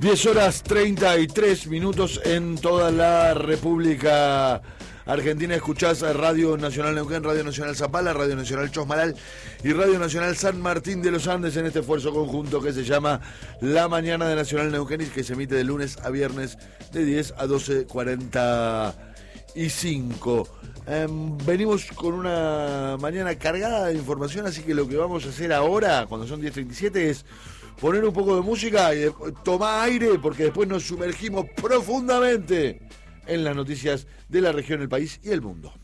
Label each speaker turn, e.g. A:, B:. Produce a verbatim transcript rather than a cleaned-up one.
A: diez horas treinta y tres minutos en toda la República Argentina. Escuchás Radio Nacional Neuquén, Radio Nacional Zapala, Radio Nacional Chosmalal y Radio Nacional San Martín de los Andes en este esfuerzo conjunto que se llama La Mañana de Nacional Neuquén y que se emite de lunes a viernes de diez a doce cuarenta y cinco. Eh, venimos con una mañana cargada de información, así que lo que vamos a hacer ahora, cuando son diez treinta y siete, es poner un poco de música y tomar aire, porque después nos sumergimos profundamente en las noticias de la región, el país y el mundo.